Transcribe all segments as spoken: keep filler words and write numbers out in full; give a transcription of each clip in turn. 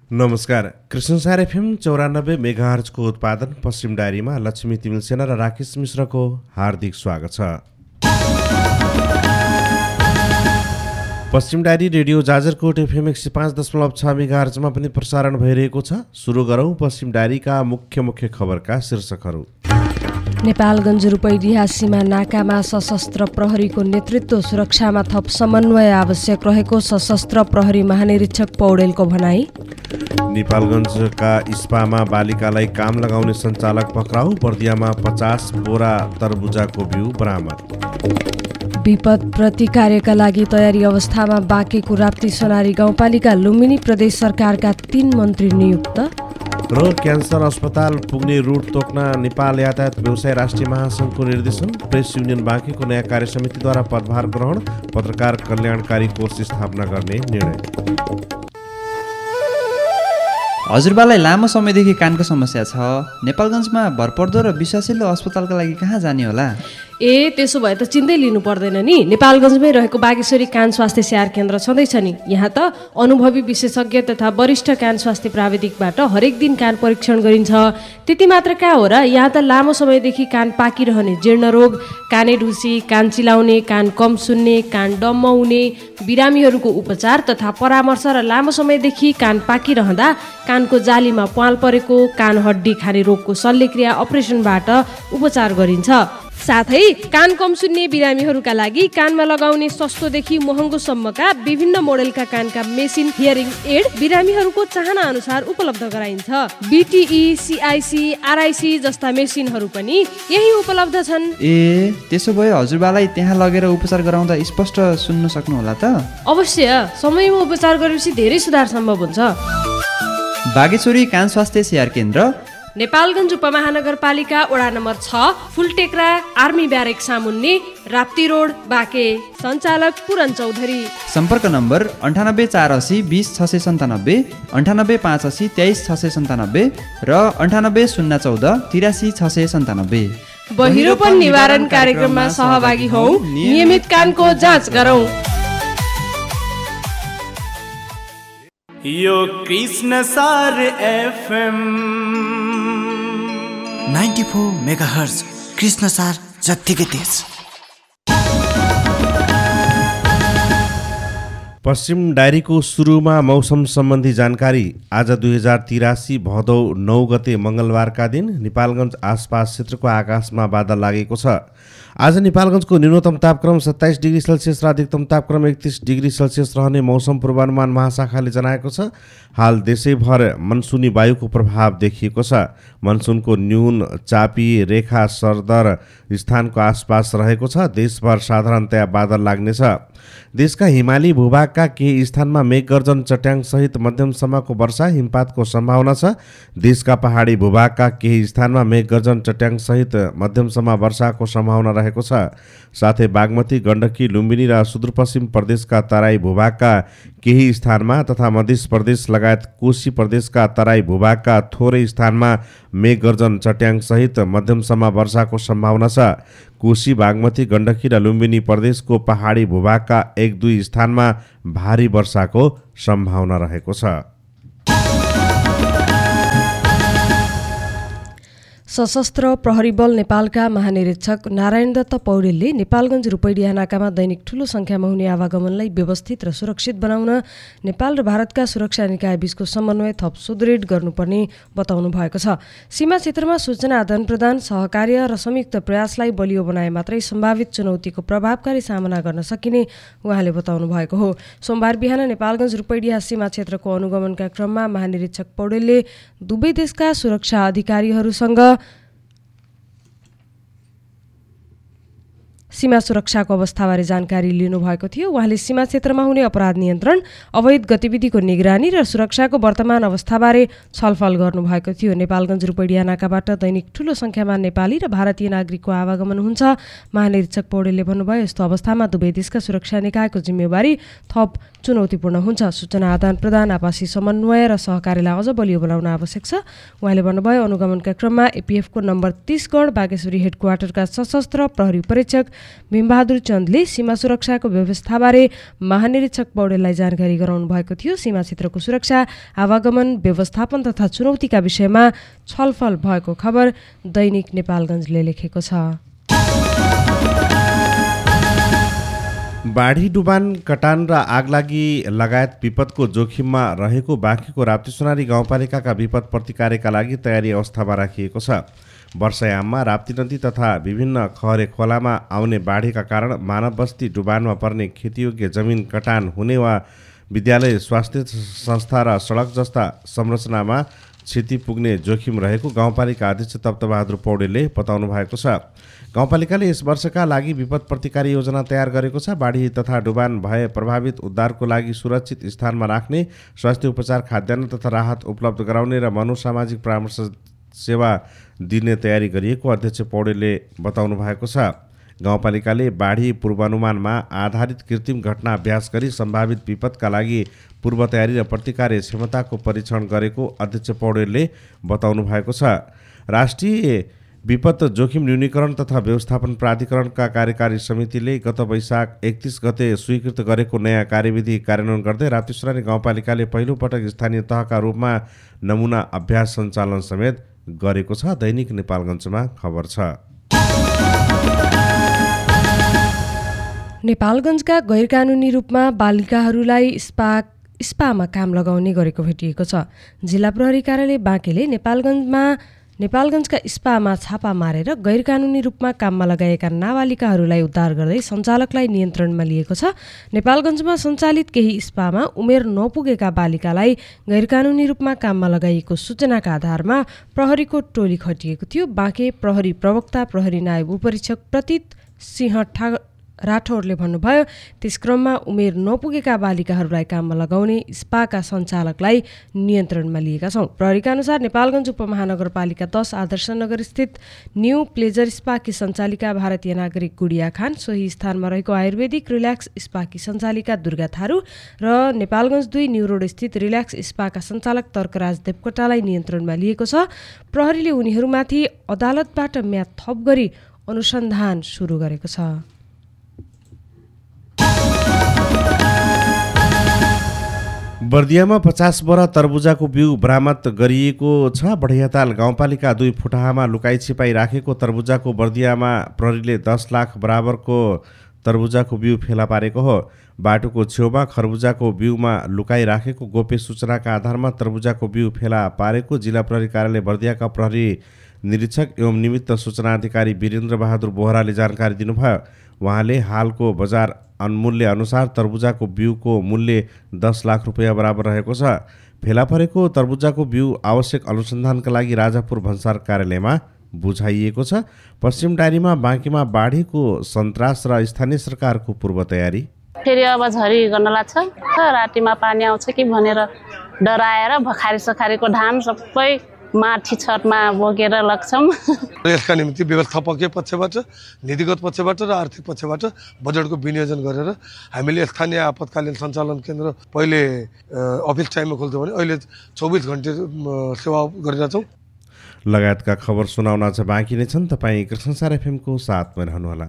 नमस्कार। कृष्णसार एफएम चौरानब्बे मेगाहर्जको उत्पादन पश्चिम डायरीमा लक्ष्मी तिमिल सेना र राकेश मिश्रको हार्दिक स्वागत छ। पश्चिम डायरी रेडियो जाजरकोट एफएम एक सय पाँच दशमलव छ मेगाहर्जमा पनि प्रसारण भइरहेको छ। सुरु गरौँ पश्चिम डायरीका मुख्य मुख्य खबरका शीर्षकहरू। नेपालगञ्ज रूपैडिहा सीमा नाकामा सशस्त्र प्रहरीको नेतृत्व, सुरक्षामा थप समन्वय आवश्यक रहेको सशस्त्र प्रहरी महानिरीक्षक पौडेलको भनाई। नेपालगञ्जका इस्पामा बालिकालाई काम लगाउने सञ्चालक पक्राउ, बर्दियामा पचास बोरा तरबुजाको बिउ बरामद। विपद प्रतिकार्यका लागि तयारी अवस्थामा बाँकेको राप्ती सोनारी गाउँपालिका, लुम्बिनी प्रदेश सरकारका तीन मन्त्री नियुक्त। र क्यान्सर अस्पताल पुग्ने रुट तोक्न नेपाल यातायात व्यवसाय राष्ट्रिय महासङ्घको निर्देशन। प्रेस युनियन बाँकेको नयाँ कार्य समितिद्वारा पदभार ग्रहण, पत्रकार कल्याणकारी कोष स्थापना गर्ने निर्णय। हजुरबालाई लामो समयदेखि कानको समस्या छ। नेपालगञ्जमा भरपर्दो र विश्वासिलो अस्पतालका लागि कहाँ जाने होला? ए त्यसो भए त चिन्तै लिनु पर्दैन नि। नेपालगञ्जमै रहेको बागेश्वरी कान स्वास्थ्य स्याहार केन्द्र छँदैछ नि। यहाँ त अनुभवी विशेषज्ञ तथा वरिष्ठ कान स्वास्थ्य प्राविधिकबाट हरेक दिन कान परीक्षण गरिन्छ। त्यति मात्र कहाँ हो र, यहाँ त लामो समयदेखि कान पाकिरहने जीर्ण रोग, काने ढुसी, कान चिलाउने, कान कम सुन्ने, कान डम्म हुने बिरामीहरूको उपचार तथा परामर्श र लामो समयदेखि कान पाकिरहँदा कानको जालीमा प्वाल परेको, कान हड्डी खाने रोगको शल्यक्रिया अपरेसनबाट उपचार गरिन्छ। साथै कान कम सुन्ने बिरामीहरूका लागि कानमा लगाउने सस्तोदेखि महँगोसम्मका विभिन्न मोडेलका कानका मेसिन हियरिङ एड बिरामीहरूको चाहना अनुसार उपलब्ध गराइन्छ। बिटिई, सिआइसी, आरआइसी जस्ता मेसिनहरू पनि यही उपलब्ध छन्। ए त्यसो भए हजुरबालाई त्यहाँ लगेर उपचार गराउँदा स्पष्ट सुन्न सक्नुहोला त? अवश्य, समयमा उपचार गरेपछि धेरै सुधार सम्भव हुन्छ। बागेश्वरी कान स्वास्थ्य स्याहार केन्द्र, नेपालगञ्ज उपमहानगरपालिका वडा नम्बर छ, फुलटेक्रा आर्मी ब्यारेक सामुन्ने, राप्ती रोड, बाँके। सञ्चालक पुरन चौधरी। सम्पर्क नम्बर अन्ठानब्बे चार असी बिस छ सय सन्तानब्बे, अन्ठानब्बे पाँच असी तेइस छ सय सन्तानब्बे र अन्ठानब्बे शून्य चौध तिरासी छ सय सन्तानब्बे। बहिरोपन निवारण कार्यक्रममा सहभागी हौ, नियमित कानको जाँच गरौँ। यो कृष्णसार एफएम चौरानब्बे मेगाहर्ज, कृष्णसार जत्तिकै तेज। पश्चिम डायरीको सुरुमा मौसम सम्बन्धी जानकारी। आज दुई हजार तिरासी भदौ नौ गते मङ्गलबारका दिन नेपालगञ्ज आसपास क्षेत्रको आकाशमा बादल लागेको छ। आज नेपालगञ्जको न्यूनतम तापक्रम सत्ताइस डिग्री सेल्सियस र अधिकतम तापक्रम एकतिस डिग्री सेल्सियस रहने मौसम पूर्वानुमान महाशाखाले जनाएको छ। हाल देशैभर मनसुनी वायुको प्रभाव देखिएको छ। मनसुनको न्यून चापी रेखा सरदर स्थानको आसपास रहेको छ। देशभर साधारणतया बादल लाग्नेछ। देशका हिमाली भूभागका केही स्थानमा मेघगर्जन चट्याङसहित मध्यमसम्मको वर्षा हिमपातको सम्भावना छ। देशका पहाडी भूभागका केही स्थानमा मेघगर्जन चट्याङसहित मध्यमसम्म वर्षाको सम्भावना रहेको छ। साथै बागमती, गण्डकी, लुम्बिनी र सुदूरपश्चिम प्रदेशका तराई भूभागका केही स्थानमा तथा मध्य प्रदेश लगायत कोशी प्रदेशका तराई भूभागका थोरै स्थानमा मेघगर्जन चट्याङसहित मध्यमसम्म वर्षाको सम्भावना छ। कोशी, बागमती, गण्डकी र लुम्बिनी प्रदेशको पहाडी भूभागका एक दुई स्थानमा भारी वर्षाको सम्भावना रहेको छ। सशस्त्र प्रहरी बल नेपालका महानिरीक्षक नारायण दत्त पौडेलले नेपालगञ्ज रूपैडिहा नाकामा दैनिक ठूलो सङ्ख्यामा हुने आवागमनलाई व्यवस्थित र सुरक्षित बनाउन नेपाल र भारतका सुरक्षा निकाय बीचको समन्वय थप सुदृढ गर्नुपर्ने बताउनु भएको छ। सीमा क्षेत्रमा सूचना आदान प्रदान, सहकार्य र संयुक्त प्रयासलाई बलियो बनाए मात्रै सम्भावित चुनौतीको प्रभावकारी सामना गर्न सकिने उहाँले बताउनु भएको हो। सोमबार बिहान नेपालगञ्ज रूपैडिहा सीमा क्षेत्रको अनुगमनका क्रममा महानिरीक्षक पौडेलले दुवै देशका सुरक्षा अधिकारीहरूसँग सीमा सुरक्षाको अवस्थाबारे जानकारी लिनुभएको थियो। उहाँले सीमा क्षेत्रमा हुने अपराध नियन्त्रण, अवैध गतिविधिको निगरानी र सुरक्षाको वर्तमान अवस्थाबारे छलफल गर्नुभएको थियो। नेपालगञ्ज रूपैडिहा नाकाबाट दैनिक ठूलो सङ्ख्यामा नेपाली र भारतीय नागरिकको आवागमन हुन्छ। महानिरीक्षक पौडेलले भन्नुभयो, यस्तो अवस्थामा दुवै देशका सुरक्षा निकायको जिम्मेवारी थप चुनौतीपूर्ण हुन्छ। सूचना आदान प्रदान, आपसी समन्वय र सहकार्यलाई अझ बलियो बनाउन आवश्यक छ। उहाँले भन्नुभयो, अनुगमनका क्रममा एपीएफको नम्बर तीस गण बागेश्वरी हेडक्वार्टरका सशस्त्र प्रहरी परीक्षक भीमबहादुर चन्दले सीमा सुरक्षाको व्यवस्थाबारे महानिरीक्षक पौडेललाई जानकारी गराउनु भएको थियो। सीमा क्षेत्रको सुरक्षा, आवागमन, व्यवस्थापन तथा चुनौतीका विषयमा छलफल भएको खबर दैनिक नेपालगञ्जले लेखेको छ। बाढी, डुबान, कटान र आगलागी लगायत विपदको जोखिममा रहेको बाँकीको राप्ती गाउँपालिकाका विपद प्रतिकारका लागि तयारी अवस्थामा राखिएको छ। वर्षायाममा राप्ती नदी तथा विभिन्न खहरे खोलामा आउने बाढीका कारण मानव बस्ती डुबानमा पर्ने खेतीयोग्य जमिन कटान हुने वा विद्यालय, स्वास्थ्य संस्था र सडक जस्ता संरचनामा क्षति पुग्ने जोखिम रहेको गाउँपालिका अध्यक्ष तप्तबहादुर पौडेलले बताउनु भएको छ। गाउँपालिकाले यस वर्षका लागि विपद प्रतिकारी योजना तयार गरेको छ। बाढी तथा डुबान भए प्रभावित उद्धारको लागि सुरक्षित स्थानमा राख्ने, स्वास्थ्य उपचार, खाद्यान्न तथा राहत उपलब्ध गराउने र मनोसामाजिक परामर्श सेवा दिने तयारी गरिएको अध्यक्ष पौडेलले बताउनु भएको छ। गाउँपालिकाले बाढी पूर्वानुमानमा आधारित कृत्रिम घटना अभ्यास गरी सम्भावित विपदका लागि पूर्व तयारी र प्रतिकार क्षमताको परीक्षण गरेको अध्यक्ष पौडेलले बताउनु भएको छ। राष्ट्रिय विपद जोखिम न्यूनीकरण तथा व्यवस्थापन प्राधिकरणका कार्यकारी समितिले गत वैशाख एकतीस गते स्वीकृत गरेको नयाँ कार्यविधि कार्यान्वयन गर्दै राप्ती गाउँपालिकाले पहिलोपटक स्थानीय तहका रूपमा नमुना अभ्यास सञ्चालन समेत गरेको छ। दैनिक नेपालगञ्जमा खबर छ। नेपालगञ्जका गैरकानुनी रूपमा बालिकाहरूलाई स्पा स्पामा काम लगाउने गरेको भेटिएको छ। जिल्ला प्रहरी कार्यालय बाँकेले नेपालगञ्जमा नेपालगञ्जका स्पामा छापा मारेर गैरकानुनी रूपमा काममा लगाएका नाबालिकाहरूलाई उद्धार गर्दै सञ्चालकलाई नियन्त्रणमा लिएको छ। नेपालगञ्जमा सञ्चालित केही स्पामा उमेर नपुगेका बालिकालाई गैरकानुनी रूपमा काममा लगाइएको सूचनाका आधारमा प्रहरीको टोली खटिएको थियो। बाँके प्रहरी प्रवक्ता प्रहरी नायब उपरीक्षक प्रतीत सिंह ठा राठौरले भन्नुभयो, त्यस क्रममा उमेर नपुगेका बालिकाहरूलाई काममा लगाउने स्पाका सञ्चालकलाई नियन्त्रणमा लिएका छौँ। प्रहरीका अनुसार नेपालगञ्ज उपमहानगरपालिका दस आदर्श नगर स्थित न्यू प्लेजर स्पाकी सञ्चालिका भारतीय नागरिक गुडिया खान, सोही स्थानमा रहेको आयुर्वेदिक रिल्याक्स स्पाकी सञ्चालिका दुर्गा थारू र नेपालगञ्ज दुई न्यू रोड स्थित रिल्याक्स स्पाका सञ्चालक तर्कराज देवकोटालाई नियन्त्रणमा लिएको छ। प्रहरीले उनीहरूमाथि अदालतबाट म्याद थप गरी अनुसन्धान सुरु गरेको छ। बर्दियामा पचास बोरा तरबुजाको बिउ बरामद गरिएको छ। बढियाताल गाउँपालिका दुई फुटाहामा लुकाई छिपाई राखेको तरबुजाको बर्दियामा प्रहरीले दस लाख बराबरको तरबुजाको बिउ फेला पारेको हो। बाटोको छेउमा खरबुजाको बिउमा लुकाई राखेको गोप्य सूचनाका आधारमा तरबुजाको बिउ फेला पारेको जिल्ला प्रहरी कार्यालय बर्दियाका प्रहरी निरीक्षक एवं निमित्त सूचना अधिकारी वीरेन्द्र बहादुर बोहराले जानकारी दिनुभयो। उहाँले हालको बजार अनमूल्य अनुसार तरबुजाको बिउको मूल्य दस लाख रुपियाँ बराबर रहेको छ। फेला परेको तरबुजाको बिउ आवश्यक अनुसन्धानका लागि राजापुर भन्सार कार्यालयमा बुझाइएको छ। पश्चिम डायरीमा बाँकीमा बाढीको सन्तास र स्थानीय सरकारको पूर्व तयारी। फेरि अब झरी गर्न लाग्छ, रातिमा पानी आउँछ कि भनेर डराएर भखारी सखारीको धान सबै माथि छतमा बोकेर लग्छौँ। यसका निम्ति व्यवस्थापकीय पक्षबाट, नीतिगत पक्षबाट र आर्थिक पक्षबाट बजेटको विनियोजन गरेर हामीले स्थानीय आपतकालीन सञ्चालन केन्द्र पहिले अफिस टाइममा खोल्थ्यौँ भने अहिले चौबिस घन्टे सेवा गरिरहेछौँ। लगायतका खबर सुनाउन अझ बाँकी नै छन्। तपाईँ कृष्णसार एफएमको साथमा रहनुहोला।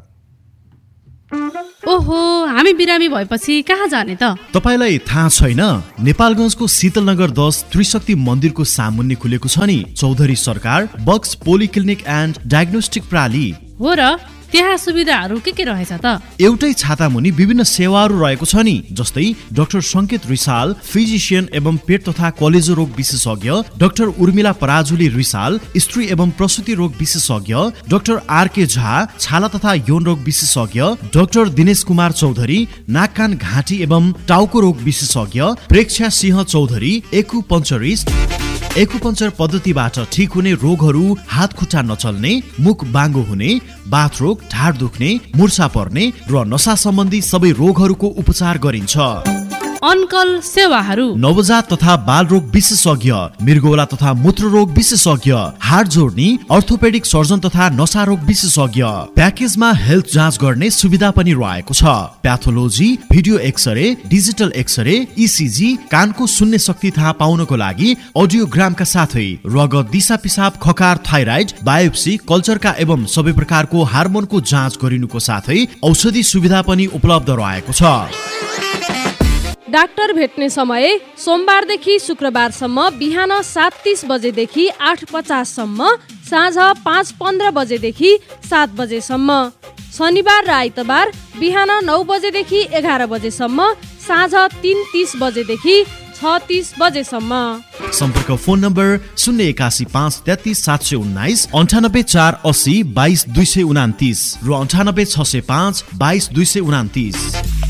ओहो, हामी बिरामी भएपछि कहाँ जाने त? तपाईलाई थाहा छैन? नेपालगञ्जको शीतलनगर दस त्रिशक्ति मन्दिरको सामुन्ने खुलेको छ नि चौधरी सरकार बक्स पोलिक्लिनिक एन्ड डायग्नोस्टिक प्रणाली। हो र, त्यहाँ सुविधाहरू के के रहेछ त? एउटै छाता मुनि विभिन्न सेवाहरू रहेको छ नि, जस्तै डाक्टर संकेत रिसाल फिजिशियन एवं पेट तथा कलेजो रोग विशेषज्ञ, डाक्टर उर्मिला पराजुली रिसाल स्त्री एवं प्रसुति रोग विशेषज्ञ, डाक्टर आर के झा छाला तथा यौन रोग विशेषज्ञ, डाक्टर दिनेश कुमार चौधरी नाक कान घाँटी एवं टाउको रोग विशेषज्ञ, प्रेक्षा सिंह चौधरी एक्युपञ्चरिस्ट एक्युपञ्चर पद्धतिबाट ठिक हुने रोगहरू, हात खुट्टा नचल्ने, मुख बाङ्गो हुने, बाथ रोग, ढाड दुख्ने, मुर्छा पर्ने र नसा सम्बन्धी सबै रोगहरूको उपचार गरिन्छ। अनकल सेवाहरू, नवजात तथा बाल रोग विशेषज्ञ, मृगौला तथा मूत्र रोग विशेषज्ञ, हाड जोड्ने अर्थोपेडिक सर्जन तथा नसा रोग विशेषज्ञ। प्याकेजमा हेल्थ जाँच गर्ने सुविधा पनि रहेको छ। Pathology, video x-ray, digital x-ray, ECG, कानको सुन्ने शक्ति थाहा पाउनको लागि अडियोग्रामका साथै रगत, दिशा पिसाब, खकार, थाइराइड, बायोप्सी, कल्चरका एवं सबै प्रकारको हार्मोनको जाँच गरिनुको साथै औषधि सुविधा पनि उपलब्ध रहेको छ। डाक्टर भेट्ने समय सोमबारदेखि शुक्रबारसम्म बिहान सात तीस बजेदेखि आठ पचाससम्म, साँझ पाँच पन्ध्र बजेदेखि सात बजेसम्म। शनिबार र आइतबार बिहान नौ बजेदेखि एघार बजेसम्म, साँझ तिन तीस बजेदेखि छ तीस बजेसम्म। सम्पर्क फोन नम्बर शून्य एकासी पाँच तेत्तिस सात सय उन्नाइस, अन्ठानब्बे चार असी बाइस दुई सय उनातिस र अन्ठानब्बे छ सय पाँच बाइस दुई सय उनातिस।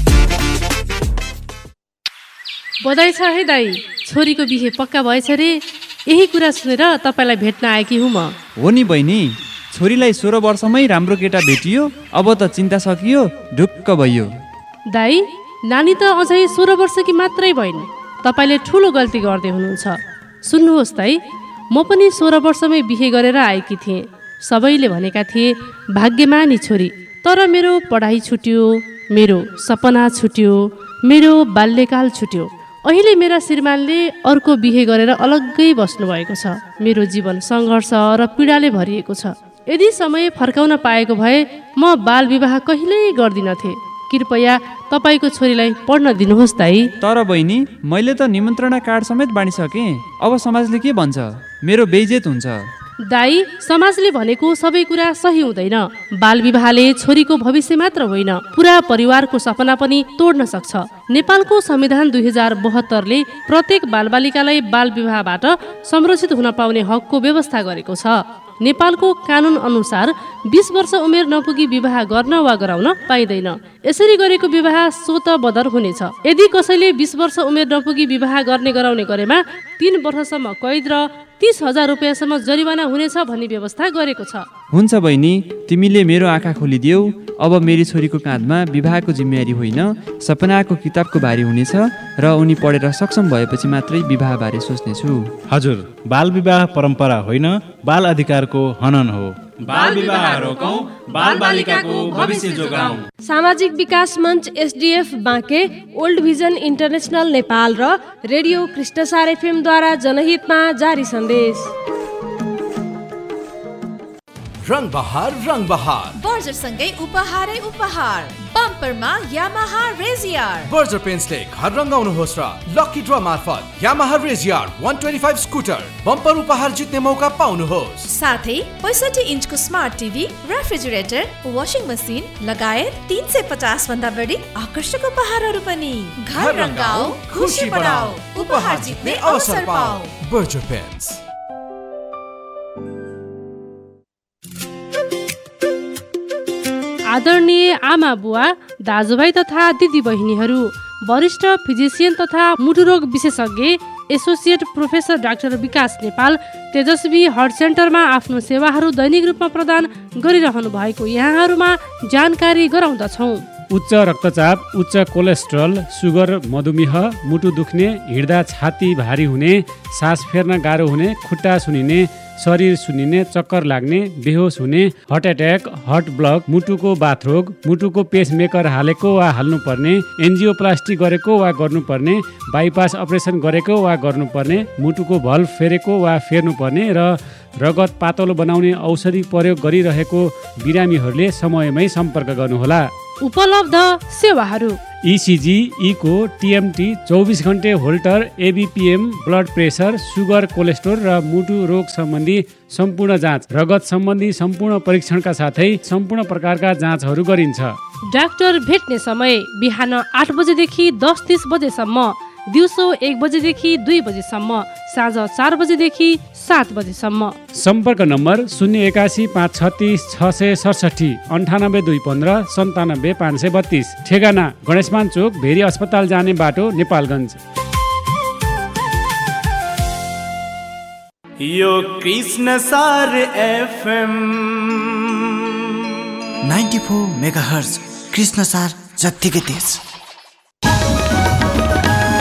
बधाई छ है दाई, छोरीको बिहे पक्का भएछ रे। यही कुरा सुनेर तपाईँलाई भेट्न आएकी हुँ म। हो नि बहिनी, छोरीलाई सोह्र वर्षमै राम्रो केटा भेटियो, अब त चिन्ता सकियो, ढुक्क भइयो। दाई, नानी त अझै सोह्र वर्षकी मात्रै भइन्, तपाईँले ठुलो गल्ती गर्दै हुनुहुन्छ। सुन्नुहोस् दाई, म पनि सोह्र वर्षमै बिहे गरेर आएकी थिएँ। सबैले भनेका थिए भाग्यमानी छोरी, तर मेरो पढाइ छुट्यो, मेरो सपना छुट्यो, मेरो बाल्यकाल छुट्यो। अहिले मेरा श्रीमानले अर्को बिहे गरेर अलग्गै बस्नुभएको छ। मेरो जीवन सङ्घर्ष र पीडाले भरिएको छ। यदि समय फर्काउन पाएको भए म बाल विवाह कहिल्यै गर्दिनथे। कृपया तपाईँको छोरीलाई पढ्न दिनुहोस् दाई। तर बहिनी, मैले त निमन्त्रणा कार्ड समेत बाँडिसकेँ, अब समाजले के भन्छ? मेरो बेइज्जत हुन्छ। दाई, समाजले भनेको सबै कुरा सही हुँदैन। बाल विवाहले छोरीको भविष्य मात्र होइन, पुरा परिवारको सपना पनि तोड्न सक्छ। नेपालको संविधान दुई हजार बहत्तरले प्रत्येक बालबालिकालाई बाल विवाहबाट संरक्षित हुन पाउने हकको व्यवस्था गरेको छ। नेपालको कानुन अनुसार बीस वर्ष उमेर नपुगी विवाह गर्न वा गराउन पाइँदैन। यसरी गरेको विवाह स्वत बदर हुनेछ। यदि कसैले बीस वर्ष उमेर नपुगी विवाह गर्ने गराउने गरेमा तीन वर्षसम्म कैद र तीस हजार रुपियाँसम्म जरिवाना हुनेछ भन्ने व्यवस्था गरेको छ। हुन्छ बहिनी, तिमीले मेरो आँखा खोलिदेऊ। अब मेरी छोरीको काँधमा विवाहको जिम्मेवारी होइन, सपनाको किताबको भारी हुनेछ र उनी पढेर सक्षम भएपछि मात्रै विवाहबारे सोच्नेछु। हजुर, बाल विवाह परम्परा होइन, बाल अधिकारको हनन हो। बाल विवाह रोकौं, बाल बालिकाको भविष्य जोगाऊं। सामाजिक विकास मञ्च SDF Banke, old vision international Nepal र रेडियो कृष्णसार एफएमद्वारा जनहितमा जारी सन्देश। रङ बहार रङ बहार बर्जर सँगै उपहारै उपहार। बम्परमा यामाहा रेजियर। बर्जर पेन्ट्सले घर रङ्गाउनुहोस् र लकी ड्र मार्फत यामाहा रेजियर एक सय पच्चिस स्कुटर बम्पर उपहार जित्ने मौका पाउनुहोस्। साथै पैँसठी इन्चको smart TV, refrigerator, washing machine लगायत तीन सय पचास भन्दा बढी आकर्षक उपहारहरू पनि। घर रङ्गाऊ, खुसी बढाऊ, उपहार जित्ने अवसर पाऊ। Berger paints. आदरणीय आमा बुवा, दाजुभाइ तथा दिदी बहिनीहरू, वरिष्ठ फिजिसियन तथा मुटुरोग विशेषज्ञ एसोसिएट प्रोफेसर डाक्टर विकास नेपाल तेजस्वी हर्ट सेन्टरमा आफ्नो सेवाहरू दैनिक रूपमा प्रदान गरिरहनु भएको यहाँहरूमा जानकारी गराउँदछौँ। उच्च रक्तचाप, उच्च कोलेस्ट्रल, सुगर, मधुमेह, मुटु दुख्ने, हिँड्दा छाती भारी हुने, सास फेर्न गाह्रो हुने, खुट्टा सुनिने, शरीर सुनिने, चक्कर लाग्ने, बेहोस हुने, हार्ट एट्याक, हार्ट ब्लक, मुटुको बाथरोग, मुटुको पेसमेकर हालेको वा हाल्नुपर्ने, एन्जियोप्लास्टी गरेको वा गर्नुपर्ने, बाइपास अपरेसन गरेको वा गर्नुपर्ने, मुटुको भल्भ फेरेको वा फेर्नुपर्ने र रगत पातलो बनाउने औषधि प्रयोग गरिरहेको बिरामीहरूले समयमै सम्पर्क गर्नुहोला। उपलब्ध सेवाहरू: इसिजी, इको, टिएमटी, चौबिस घन्टे Holter, एबिपिएम, blood pressure, sugar, cholesterol र मुटु रोग सम्बन्धी सम्पूर्ण जाँच, रगत सम्बन्धी सम्पूर्ण परीक्षणका साथै सम्पूर्ण प्रकारका जाँचहरू गरिन्छ। डाक्टर भेट्ने समय बिहान आठ बजेदेखि दस तिस बजेसम्म, दिउँसो एक बजेदेखि दुई बजेसम्म, साँझ चार बजेदेखि सात बजेसम्म। सम्पर्क नम्बर शून्य एकासी पाँच छत्तिस छ सय सडसठी अन्ठानब्बे दुई पन्ध्र सन्तानब्बे पाँच सय बत्तिस। ठेगाना गणेशमान चोक, भेरी अस्पताल जाने बाटो, नेपालगञ्ज। यो कृष्णसार एफएम चौरानब्बे मेगाहर्ज कृष्णसार जत्तिकै तेज।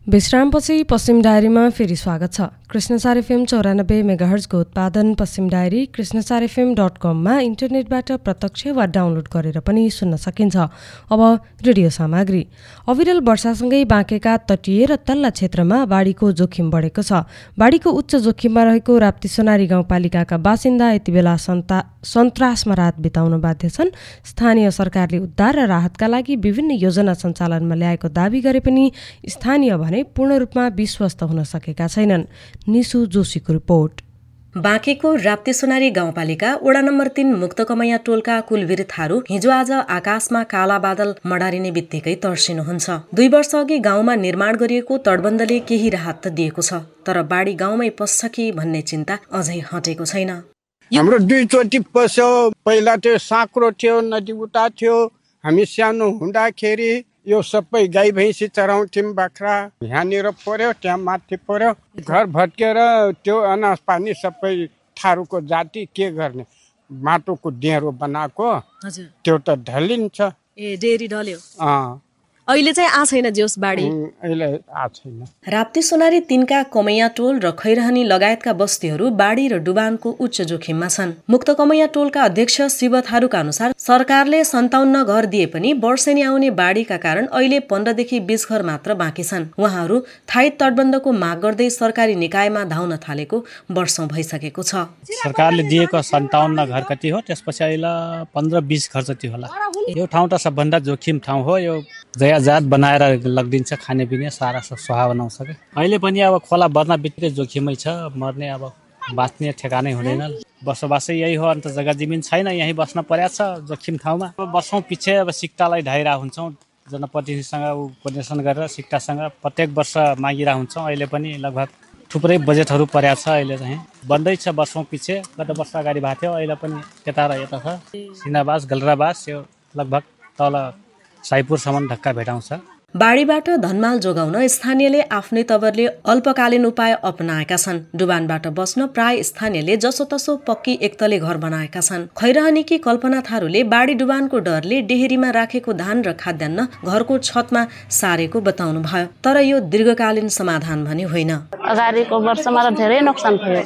विश्रामपछि पश्चिम डायरीमा फेरि स्वागत छ। कृष्णसार एफएम चौरानब्बे मेगाहर्जको उत्पादन पश्चिम डायरी कृष्णसार एफएम डट कममा इन्टरनेटबाट प्रत्यक्ष वा डाउनलोड गरेर पनि सुन्न सकिन्छ। अब रेडियो सामग्री। अविरल वर्षासँगै बाँकेका तटीय र तल्ला क्षेत्रमा बाढीको जोखिम बढेको छ। बाढीको उच्च जोखिममा रहेको राप्ती सोनारी गाउँपालिकाका बासिन्दा यति बेला सन्ता सन्तासमा रात बिताउन बाध्य छन्। स्थानीय सरकारले उद्धार र राहतका लागि विभिन्न योजना सञ्चालनमा ल्याएको दावी गरे पनि स्थानीय भने पूर्ण रूपमा विश्वस्त हुन सकेका छैनन्। निसु जोशीको रिपोर्ट। बाँकेको राप्ती सोनारी गाउँपालिका वडा नम्बर तीन मुक्तकमैया टोलका कुलवीर थारू हिजो आज आकाशमा काला बादल मडारिने बित्तिकै तर्सिनुहुन्छ। दुई वर्ष अघि गाउँमा निर्माण गरिएको तटबन्धले केही राहत त दिएको छ, तर बाढी गाउँमै पस्छ कि भन्ने चिन्ता अझै हटेको छैन। हाम्रो दुईचोटि पस्यो। पहिला त्यो साँक्रो थियो, नदी उता थियो। हामी सानो हुँदाखेरि यो सबै गाई भैँसी चराउँथ्यौँ, बाख्रा यहाँनिर पर्यो, त्यहाँ माथि पर्यो, घर भत्केर त्यो अनाज पानी सबै थारूको जाति के गर्ने, माटोको डेँडो बनाएको त्यो त ढलिन्छ। ए डेरी ढल्यो। अँ अहिले चाहिँ आ छैन जोस बाढी। अहिले आ छैन। राप्ती सोनारी तीनका कमैया टोल र खैरहनी लगायतका बस्तीहरू बाढी र डुबानको उच्च जोखिममा छन्। मुक्त कमैया टोलका अध्यक्ष शिव थारूका अनुसार सरकारले सन्ताउन्न घर दिए पनि वर्षेनी आउने बाढीका कारण अहिले पन्ध्रदेखि बीस घर मात्र बाँकी छन्। उहाँहरू थायी तटबन्धको माग गर्दै सरकारी निकायमा धाउन थालेको वर्षौं भइसकेको छ। सरकारले दिएको सन्ताउन्न घर कति हो, त्यसपछि अहिले पन्ध्र बीस घर जति होला। यो ठाउँ त सबभन्दा जोखिम ठाउँ हो। यो जयाजात बनाएर लगिदिन्छ, खाने पिने सारा स्वाहा बनाउँछ। अहिले पनि अब खोला बढ्न बित्तिकै जोखिमै छ। मर्ने अब बाँच्ने ठेगानै हुँदैन। बसोबासै यही हो, अन्त जग्गा जमिन छैन, यहीँ बस्न परेको छ जोखिम ठाउँमा। अब वर्षौँ पछि अब सिक्टालाई ढाइरहेका हुन्छौँ। जनप्रतिनिधिसँग कोर्डिनेसन गरेर सिक्टासँग प्रत्येक वर्ष मागिरहेका हुन्छौँ। अहिले पनि लगभग थुप्रै बजेटहरू परेको छ। अहिले चाहिँ बन्दैछ वर्षौँ पछि। गत वर्ष अगाडि भएको थियो, अहिले पनि यता र यता छ। सिनाबास गलराबास यो लगभग तल साइपुरसम्म धक्का भेटाउँछ। बाढीबाट धनमाल जोगाउन स्थानीयले आफ्नै तवरले अल्पकालीन उपाय अपनाएका छन्। डुबानबाट बस्न प्राय स्थानीयले जसोतसो पक्की एकतले घर बनाएका छन्। खैरहनीकी कल्पना थारूले बाढी डुबानको डरले डेहेरीमा राखेको धान र खाद्यान्न घरको छतमा सारेको बताउनु भयो। तर यो दीर्घकालीन समाधान भने होइन। अगाडिको वर्षमा त धेरै नोक्सान भयो।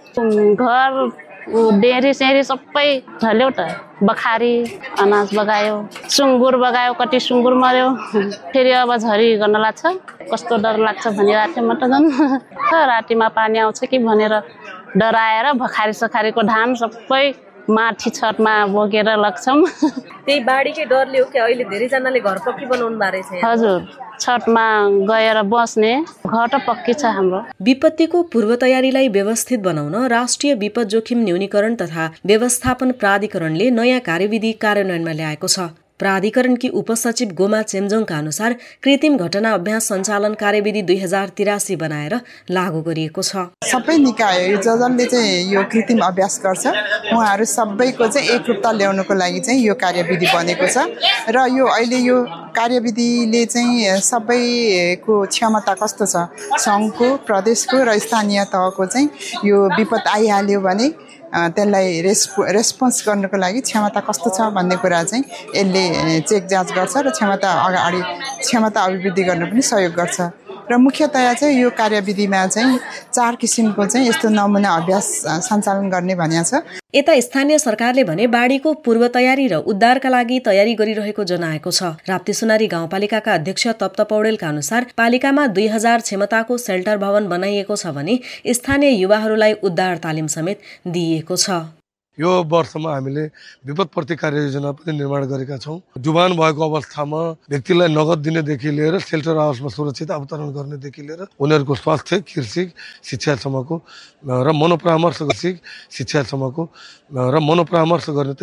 घर डेरी सेरी सबै झल्यो त। बखारी अनाज बगायो, सुँगुर बगायो, कति सुँगुर मर्यो। फेरि अब झरी गर्न लाग्छ। कस्तो डर लाग्छ भनिरहेको थिएँ म त। झन् रातिमा पानी आउँछ कि भनेर डराएर भखारी सखारीको धान सबै माथि छतमा बोकेर लग्छौँ। त्यही बाढीकै डरले हो कि अहिले धेरैजनाले घर पक्की बनाउनु बारे छ? हजुर, छतमा गएर बस्ने घर त पक्की छ हाम्रो। विपत्तिको पूर्व तयारीलाई व्यवस्थित बनाउन राष्ट्रिय विपद जोखिम न्यूनीकरण तथा व्यवस्थापन प्राधिकरणले नयाँ कार्यविधि कार्यान्वयनमा ल्याएको छ। प्राधिकरणकी उपसचिव गोमा चेम्जोङका अनुसार कृत्रिम घटना अभ्यास सञ्चालन कार्यविधि दुई हजार तिरासी बनाएर लागू गरिएको छ। सबै निकाय यो जसले चाहिँ यो कृत्रिम अभ्यास गर्छ उहाँहरू सबैको चाहिँ एकरूपता ल्याउनको लागि चाहिँ यो कार्यविधि बनेको छ। र यो अहिले यो कार्यविधिले चाहिँ सबैको क्षमता कस्तो छ, सङ्घको, प्रदेशको र स्थानीय तहको चाहिँ यो विपद आइहाल्यो भने त्यसलाई रेस्पो रेस्पोन्स गर्नको लागि क्षमता कस्तो छ भन्ने कुरा चाहिँ यसले चेक जाँच गर्छ र क्षमता अगाडि क्षमता अभिवृद्धि गर्न पनि सहयोग गर्छ। र मुख्यतया चाहिँ यो कार्यविधिमा चाहिँ चार किसिमको चाहिँ यस्तो नमुना अभ्यास सञ्चालन गर्ने भनिएको छ। यता स्थानीय सरकारले भने बाढीको पूर्व तयारी र उद्धारका लागि तयारी गरिरहेको जनाएको छ। राप्ती सोनारी गाउँपालिकाका अध्यक्ष तप्त पौडेलका अनुसार पालिकामा दुई हजार क्षमताको सेल्टर भवन बनाइएको छ भने स्थानीय युवाहरूलाई उद्धार तालिम समेत दिइएको छ। यो वर्षमा हामीले विपद प्रतिकार योजना पनि निर्माण गरेका छौँ। डुबान भएको अवस्थामा व्यक्तिलाई नगद दिनेदेखि लिएर सेल्टर हाउसमा सुरक्षित अवतरण गर्नेदेखि लिएर उनीहरूको स्वास्थ्य, कृषि, शिक्षासम्मको र मनोपरामर्श शिक्षासम्मको र मनोपरामर्श गर्ने